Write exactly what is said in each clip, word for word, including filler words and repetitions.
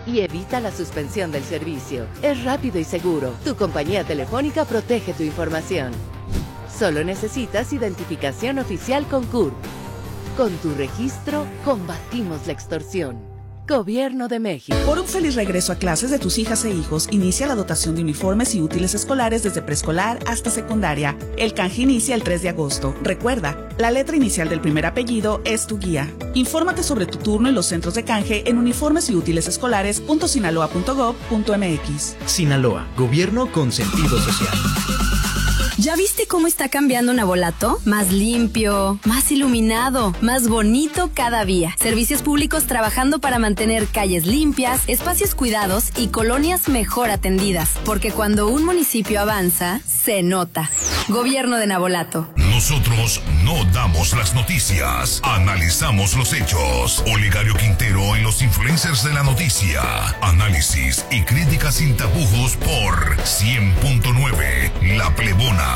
y evita la suspensión del servicio. Es rápido y seguro. Tu compañía telefónica protege tu información. Solo necesitas identificación oficial con C U R P. Con tu registro, combatimos la extorsión. Gobierno de México. Por un feliz regreso a clases de tus hijas e hijos, inicia la dotación de uniformes y útiles escolares desde preescolar hasta secundaria. El canje inicia el tres de agosto. Recuerda, la letra inicial del primer apellido es tu guía. Infórmate sobre tu turno en los centros de canje en uniformes y útiles escolares punto sinaloa punto gob punto mx. Sinaloa, gobierno con sentido social. ¿Ya viste cómo está cambiando Navolato? Más limpio, más iluminado, más bonito cada día. Servicios públicos trabajando para mantener calles limpias, espacios cuidados y colonias mejor atendidas. Porque cuando un municipio avanza, se nota. Gobierno de Navolato. Nosotros no damos las noticias, analizamos los hechos. Olegario Quintero y los influencers de la noticia. Análisis y críticas sin tapujos por cien punto nueve La Plebona.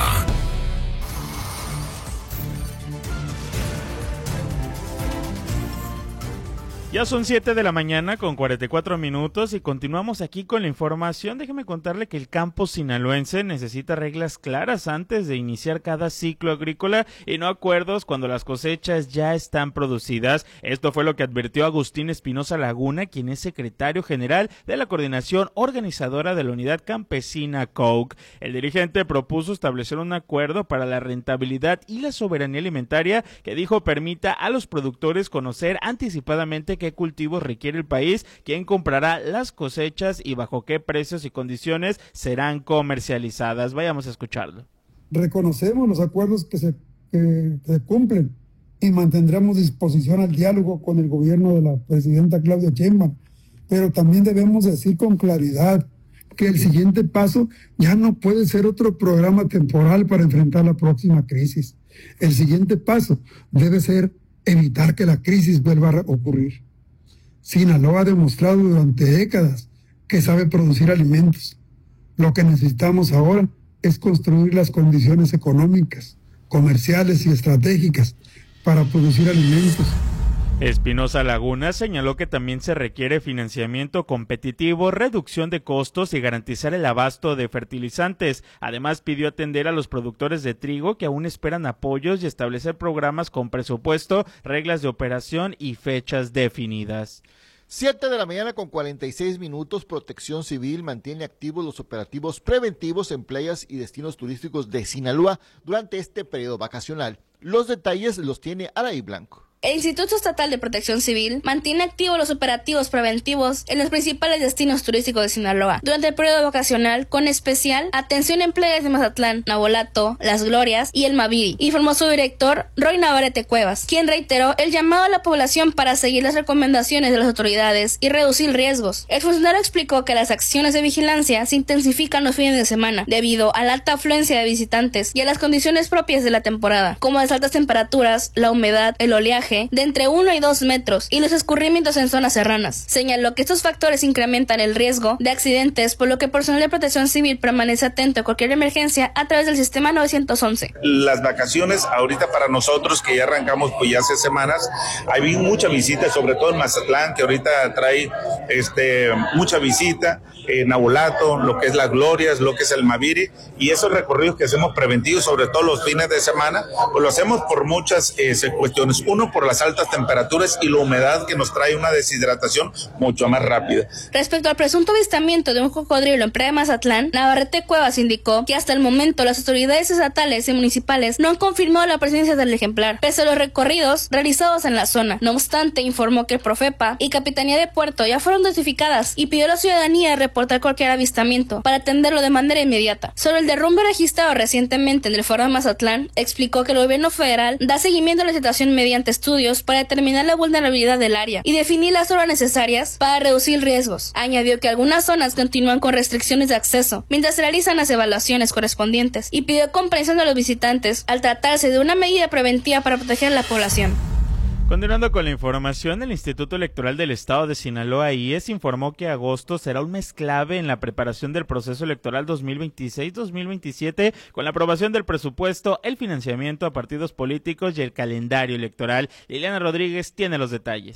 Ya son siete de la mañana con cuarenta y cuatro minutos y continuamos aquí con la información. Déjeme contarle que el campo sinaloense necesita reglas claras antes de iniciar cada ciclo agrícola y no acuerdos cuando las cosechas ya están producidas. Esto fue lo que advirtió Agustín Espinosa Laguna, quien es secretario general de la coordinación organizadora de la Unidad Campesina C O C. El dirigente propuso establecer un acuerdo para la rentabilidad y la soberanía alimentaria que dijo permita a los productores conocer anticipadamente qué cultivos requiere el país, quién comprará las cosechas y bajo qué precios y condiciones serán comercializadas. Vayamos a escucharlo. Reconocemos los acuerdos que se, que, que se cumplen y mantendremos disposición al diálogo con el gobierno de la presidenta Claudia Sheinbaum, pero también debemos decir con claridad que el siguiente paso ya no puede ser otro programa temporal para enfrentar la próxima crisis. El siguiente paso debe ser evitar que la crisis vuelva a ocurrir. Sinaloa ha demostrado durante décadas que sabe producir alimentos. Lo que necesitamos ahora es construir las condiciones económicas, comerciales y estratégicas para producir alimentos. Espinosa Laguna señaló que también se requiere financiamiento competitivo, reducción de costos y garantizar el abasto de fertilizantes. Además, pidió atender a los productores de trigo que aún esperan apoyos y establecer programas con presupuesto, reglas de operación y fechas definidas. siete de la mañana con cuarenta y seis minutos, Protección Civil mantiene activos los operativos preventivos en playas y destinos turísticos de Sinaloa durante este periodo vacacional. Los detalles los tiene Araí Blanco. El Instituto Estatal de Protección Civil mantiene activos los operativos preventivos en los principales destinos turísticos de Sinaloa durante el periodo vacacional, con especial atención en playas de Mazatlán, Navolato, Las Glorias y El Maviri, informó su director Roy Navarrete Cuevas, quien reiteró el llamado a la población para seguir las recomendaciones de las autoridades y reducir riesgos. El funcionario explicó que las acciones de vigilancia se intensifican los fines de semana debido a la alta afluencia de visitantes y a las condiciones propias de la temporada, como las altas temperaturas, la humedad, el oleaje de entre uno y dos metros y los escurrimientos en zonas serranas. Señaló que estos factores incrementan el riesgo de accidentes, por lo que el personal de Protección Civil permanece atento a cualquier emergencia a través del sistema nueve once. Las vacaciones ahorita para nosotros que ya arrancamos pues ya hace semanas, hay mucha visita, sobre todo en Mazatlán, que ahorita trae este mucha visita, en Navolato, lo que es Las Glorias, lo que es el Maviri, y esos recorridos que hacemos preventivos, sobre todo los fines de semana, pues lo hacemos por muchas eh, cuestiones. Uno, por las altas temperaturas y la humedad que nos trae una deshidratación mucho más rápida. Respecto al presunto avistamiento de un cocodrilo en Playa Mazatlán, Navarrete Cuevas indicó que hasta el momento las autoridades estatales y municipales no han confirmado la presencia del ejemplar, pese a los recorridos realizados en la zona. No obstante, informó que Profepa y Capitanía de Puerto ya fueron notificadas y pidió a la ciudadanía reportar cualquier avistamiento para atenderlo de manera inmediata. Sobre el derrumbe registrado recientemente en el foro de Mazatlán, explicó que el gobierno federal da seguimiento a la situación mediante estudios para determinar la vulnerabilidad del área y definir las obras necesarias para reducir riesgos. Añadió que algunas zonas continúan con restricciones de acceso mientras se realizan las evaluaciones correspondientes y pidió comprensión a los visitantes al tratarse de una medida preventiva para proteger a la población. Continuando con la información, el Instituto Electoral del Estado de Sinaloa, I E S, informó que agosto será un mes clave en la preparación del proceso electoral dos mil veintiséis dos mil veintisiete, con la aprobación del presupuesto, el financiamiento a partidos políticos y el calendario electoral. Liliana Rodríguez tiene los detalles.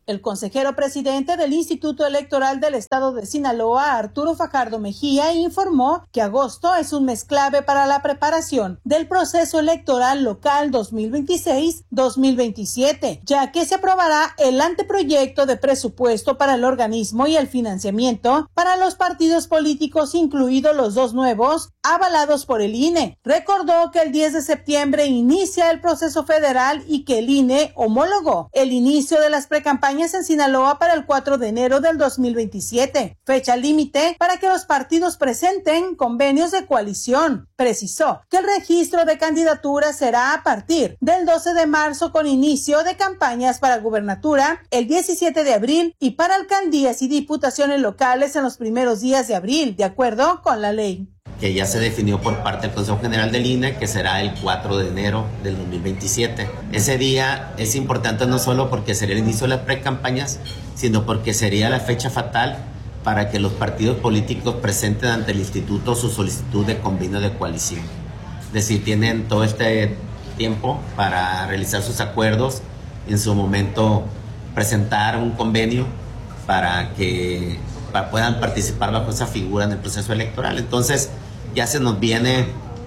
El consejero presidente del Instituto Electoral del Estado de Sinaloa, Arturo Fajardo Mejía, informó que agosto es un mes clave para la preparación del proceso electoral local dos mil veintiséis dos mil veintisiete, ya que se aprobará el anteproyecto de presupuesto para el organismo y el financiamiento para los partidos políticos, incluidos los dos nuevos, avalados por el I N E. Recordó que el diez de septiembre inicia el proceso federal y que el I N E homologó el inicio de las precampañas en Sinaloa para el cuatro de enero del dos mil veintisiete, fecha límite para que los partidos presenten convenios de coalición. Precisó que el registro de candidaturas será a partir del doce de marzo, con inicio de campañas para gubernatura el diecisiete de abril y para alcaldías y diputaciones locales en los primeros días de abril, de acuerdo con la ley. Que ya se definió por parte del Consejo General del I N E, que será el cuatro de enero del dos mil veintisiete. Ese día es importante no solo porque sería el inicio de las precampañas, sino porque sería la fecha fatal para que los partidos políticos presenten ante el instituto su solicitud de convenio de coalición. Es decir, tienen todo este tiempo para realizar sus acuerdos, en su momento presentar un convenio para que para puedan participar bajo esa figura en el proceso electoral. Entonces, ya se nos viene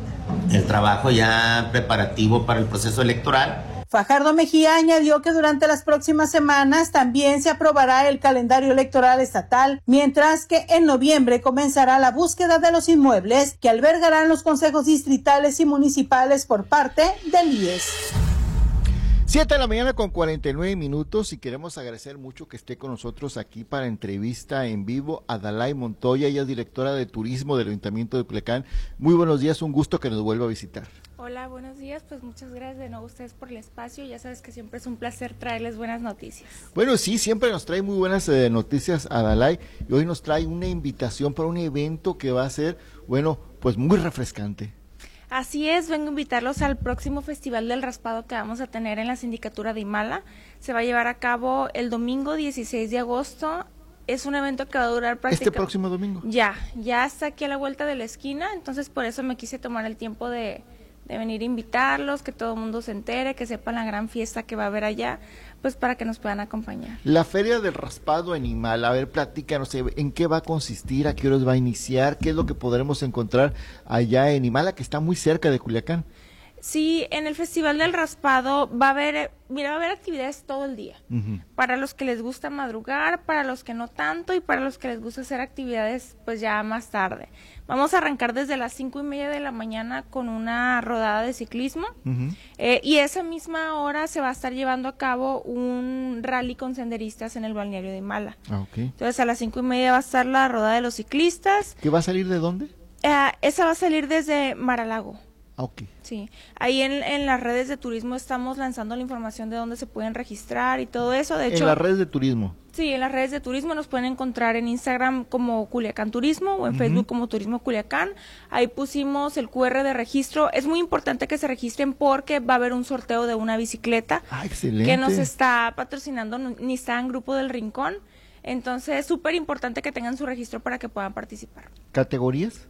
el trabajo ya preparativo para el proceso electoral. Fajardo Mejía añadió que durante las próximas semanas también se aprobará el calendario electoral estatal, mientras que en noviembre comenzará la búsqueda de los inmuebles que albergarán los consejos distritales y municipales por parte del I E S. siete de la mañana con cuarenta y nueve minutos y queremos agradecer mucho que esté con nosotros aquí para entrevista en vivo a Adalay Montoya, ella es directora de turismo del Ayuntamiento de Culiacán. Muy buenos días, un gusto que nos vuelva a visitar. Hola, buenos días, pues muchas gracias de nuevo a ustedes por el espacio, ya sabes que siempre es un placer traerles buenas noticias. Bueno, sí, siempre nos trae muy buenas eh, noticias Adalay, y hoy nos trae una invitación para un evento que va a ser, bueno, pues muy refrescante. Así es, vengo a invitarlos al próximo Festival del Raspado que vamos a tener en la Sindicatura de Imala. Se va a llevar a cabo el domingo dieciséis de agosto. Es un evento que va a durar prácticamente... ¿Este próximo domingo? Ya, ya está aquí a la vuelta de la esquina, entonces por eso me quise tomar el tiempo de, de venir a invitarlos, que todo el mundo se entere, que sepan la gran fiesta que va a haber allá, pues para que nos puedan acompañar. La Feria del Raspado en Imala, a ver, platícanos, ¿en qué va a consistir? ¿A qué horas va a iniciar? ¿Qué es lo que podremos encontrar allá en Imala, que está muy cerca de Culiacán? Sí, en el Festival del Raspado va a haber, mira, va a haber actividades todo el día. Uh-huh. Para los que les gusta madrugar, para los que no tanto y para los que les gusta hacer actividades pues ya más tarde. Vamos a arrancar desde las cinco y media de la mañana con una rodada de ciclismo. Uh-huh. eh, y esa misma hora se va a estar llevando a cabo un rally con senderistas en el balneario de Imala. Ah, okay. Entonces a las cinco y media va a estar la rodada de los ciclistas. ¿Qué va a salir de dónde? Eh, esa va a salir desde Mar-a-Lago. Okay. Sí, ahí en, en las redes de turismo estamos lanzando la información de dónde se pueden registrar y todo eso. De hecho, en las redes de turismo. Sí, en las redes de turismo nos pueden encontrar en Instagram como Culiacán Turismo o en uh-huh. Facebook como Turismo Culiacán. Ahí pusimos el cu erre de registro. Es muy importante que se registren porque va a haber un sorteo de una bicicleta. Ah, excelente. Que nos está patrocinando Nissan Grupo del Rincón. Entonces es súper importante que tengan su registro para que puedan participar. ¿Categorías?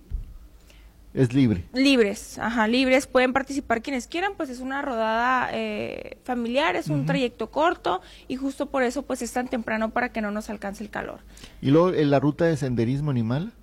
Es libre. Libres, ajá, libres, pueden participar quienes quieran, pues es una rodada eh, familiar, es un uh-huh. trayecto corto y justo por eso pues es tan temprano para que no nos alcance el calor. ¿Y luego en la ruta de senderismo animal?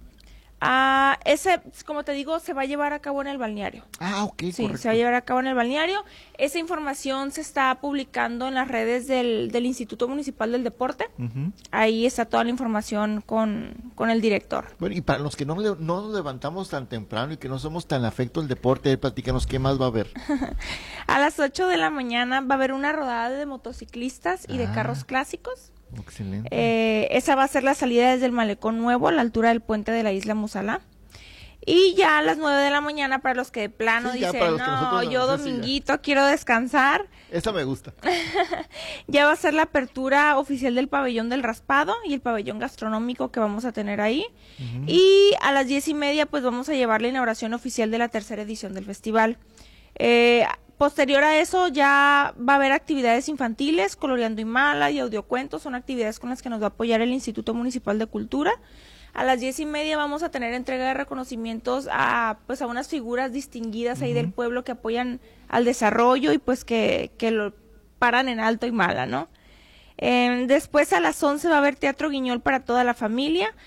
Ah, ese, como te digo, se va a llevar a cabo en el balneario. Ah, ok, sí, correcto. Se va a llevar a cabo en el balneario. Esa información se está publicando en las redes del, del Instituto Municipal del Deporte. Uh-huh. Ahí está toda la información con, con el director. Bueno, y para los que no, no nos levantamos tan temprano y que no somos tan afecto al deporte, platícanos, ¿qué más va a haber? A las ocho de la mañana va a haber una rodada de motociclistas y ah. de carros clásicos. Excelente. Eh, esa va a ser la salida desde el Malecón Nuevo, a la altura del puente de la Isla Musala. Y ya a las nueve de la mañana, para los que de plano sí, dicen, no, yo dominguito sí, quiero descansar. Esa me gusta. Ya va a ser la apertura oficial del pabellón del Raspado y el pabellón gastronómico que vamos a tener ahí. Uh-huh. Y a las diez y media, pues vamos a llevar la inauguración oficial de la tercera edición del festival. Eh... Posterior a eso ya va a haber actividades infantiles, Coloreando Imala y audiocuentos, son actividades con las que nos va a apoyar el Instituto Municipal de Cultura. A las diez y media vamos a tener entrega de reconocimientos a pues a unas figuras distinguidas uh-huh. ahí del pueblo que apoyan al desarrollo y pues que, que lo paran en alto Imala, ¿no? Eh, después a las once va a haber Teatro Guiñol para toda la familia.